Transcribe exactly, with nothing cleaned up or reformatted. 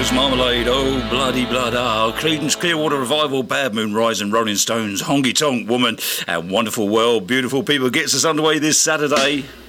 Rose Marmalade, Oh Bloody Blood, Ah, Creedence Clearwater Revival, Bad Moon Rising, Rolling Stones, Honky Tonk Woman, and Wonderful World, Beautiful People gets us underway this Saturday.